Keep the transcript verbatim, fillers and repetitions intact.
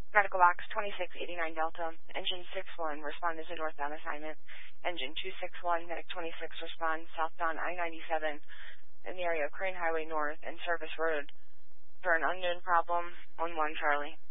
Medical Box twenty-six eighty-nine Delta, Engine six one, respond as a northbound assignment. Engine two six one, Medic twenty-six, respond southbound I ninety-seven in the area of Crane Highway North and Service Road for an unknown problem on one Charlie.